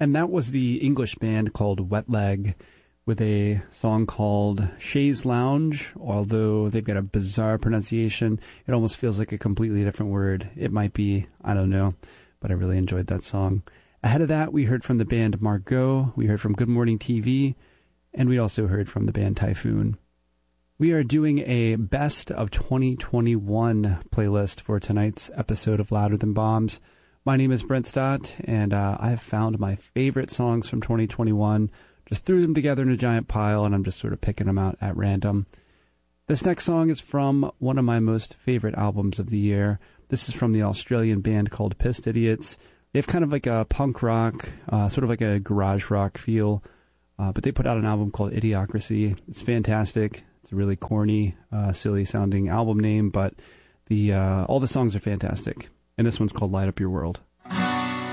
And that was the English band called Wet Leg with a song called Chaise Lounge. Although they've got a bizarre pronunciation, it almost feels like a completely different word. It might be, I don't know, but I really enjoyed that song. Ahead of that, we heard from the band Margot, we heard from Good Morning TV, and we also heard from the band Typhoon. We are doing a Best of 2021 playlist for tonight's episode of Louder Than Bombs. My name is Brent Stott, and I've found my favorite songs from 2021, just threw them together in a giant pile, and I'm just sort of picking them out at random. This next song is from one of my most favorite albums of the year. This is from the Australian band called Pissed Idiots. They have kind of like a punk rock, sort of like a garage rock feel, but they put out an album called Idiocracy. It's fantastic. It's a really corny, silly-sounding album name, but all the songs are fantastic. And this one's called Light Up Your World.